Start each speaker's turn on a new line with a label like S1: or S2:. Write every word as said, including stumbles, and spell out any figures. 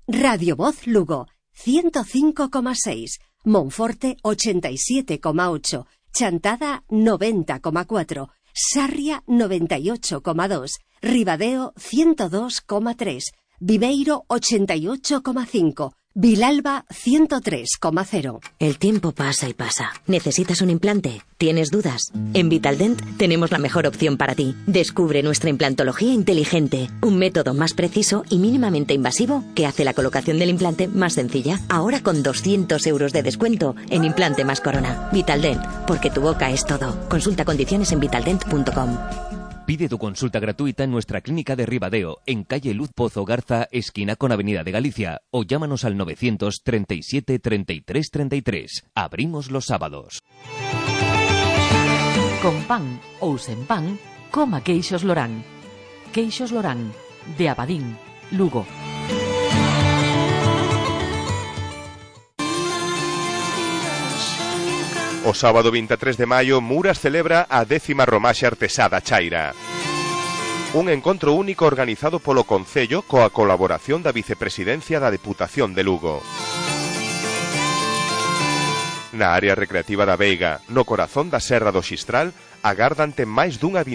S1: Radio Voz Lugo, ciento cinco coma seis, Monforte ochenta y siete coma ocho, Chantada noventa coma cuatro, Sarria noventa y ocho coma dos, Ribadeo ciento dos coma tres, Viveiro ochenta y ocho coma cinco, Vilalba ciento tres coma cero.
S2: El tiempo pasa y pasa. ¿Necesitas un implante? ¿Tienes dudas? En Vitaldent tenemos la mejor opción para ti. Descubre nuestra implantología inteligente, un método más preciso y mínimamente invasivo que hace la colocación del implante más sencilla. Ahora con doscientos euros de descuento en implante más corona. Vitaldent, porque tu boca es todo. Consulta condiciones en vitaldent punto com.
S3: Pide tu consulta gratuita en nuestra clínica de Ribadeo, en calle Luz Pozo Garza, esquina con Avenida de Galicia, o llámanos al novecientos treinta y siete treinta y tres treinta y tres. Abrimos los sábados.
S4: Con pan ou sen pan, coma queixos Lorán. Queixos Lorán, de Abadín, Lugo.
S5: O sábado veintitrés de maio, Muras celebra a décima romaxe artesá da Chaira. Un encontro único organizado polo Concello coa colaboración da Vicepresidencia da Deputación de Lugo. Na área recreativa da Veiga, no corazón da Serra do Xistral, agardante máis dunha